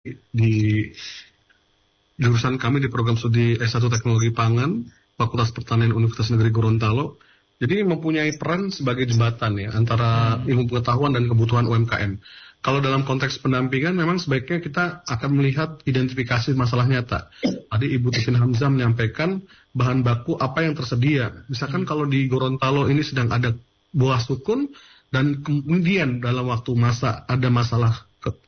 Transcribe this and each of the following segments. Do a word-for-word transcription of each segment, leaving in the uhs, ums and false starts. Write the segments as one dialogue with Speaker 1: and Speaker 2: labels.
Speaker 1: di jurusan kami di program studi S satu Teknologi Pangan, Fakultas Pertanian Universitas Negeri Gorontalo. Jadi mempunyai peran sebagai jembatan ya antara hmm. ilmu pengetahuan dan kebutuhan U M K M. Kalau dalam konteks pendampingan memang sebaiknya kita akan melihat identifikasi masalah nyata. Tadi Ibu Titin Hamzah menyampaikan bahan baku apa yang tersedia. Misalkan hmm. kalau di Gorontalo ini sedang ada buah sukun dan kemudian dalam waktu masa ada masalah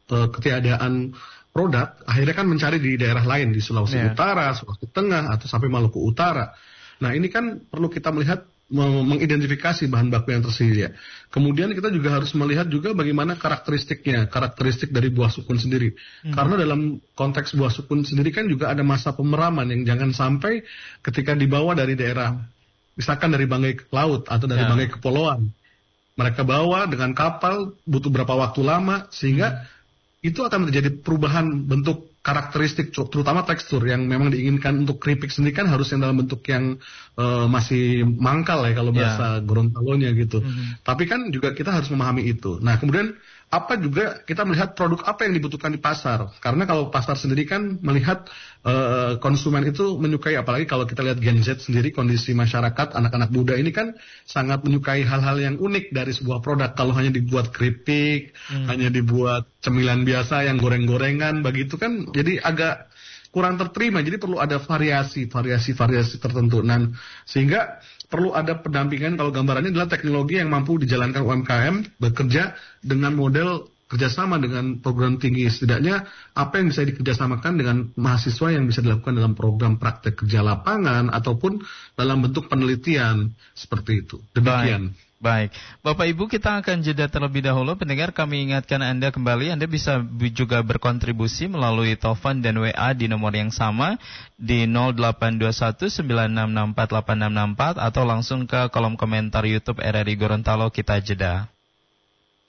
Speaker 1: ketiadaan produk, akhirnya kan mencari di daerah lain, di Sulawesi yeah. Utara, Sulawesi Tengah, atau sampai Maluku Utara. Nah ini kan perlu kita melihat, mengidentifikasi bahan baku yang tersedia. Kemudian kita juga harus melihat juga bagaimana karakteristiknya, karakteristik dari buah sukun sendiri. Hmm. Karena dalam konteks buah sukun sendiri kan juga ada masa pemeraman yang jangan sampai ketika dibawa dari daerah, misalkan dari Banggai ke laut atau dari yeah. Banggai ke Pulauan, mereka bawa dengan kapal butuh berapa waktu lama sehingga hmm. itu akan terjadi perubahan bentuk karakteristik, terutama tekstur yang memang diinginkan untuk keripik sendiri kan harus yang dalam bentuk yang uh, masih mangkal ya kalau bahasa yeah. Gorontalonya gitu. Mm-hmm. Tapi kan juga kita harus memahami itu. Nah kemudian apa juga kita melihat produk apa yang dibutuhkan di pasar. Karena kalau pasar sendiri kan melihat uh, konsumen itu menyukai, apalagi kalau kita lihat Gen Z sendiri, kondisi masyarakat, anak-anak muda ini kan sangat menyukai hal-hal yang unik dari sebuah produk. Kalau hanya dibuat keripik, hmm. hanya dibuat cemilan biasa yang goreng-gorengan, begitu kan jadi agak kurang terterima. Jadi perlu ada variasi, variasi, variasi tertentu. Nah, sehingga perlu ada pendampingan. Kalau gambarannya adalah teknologi yang mampu dijalankan U M K M bekerja dengan model kerjasama dengan program tinggi. Setidaknya apa yang bisa dikerjasamakan dengan mahasiswa yang bisa dilakukan dalam program praktek kerja lapangan ataupun dalam bentuk penelitian seperti itu. Demikian.
Speaker 2: Baik. Baik, Bapak Ibu kita akan jeda terlebih dahulu. Pendengar, kami ingatkan Anda kembali, Anda bisa juga berkontribusi melalui telepon dan W A di nomor yang sama di nol delapan dua satu sembilan enam enam empat delapan enam enam empat atau langsung ke kolom komentar YouTube R R I Gorontalo. Kita jeda.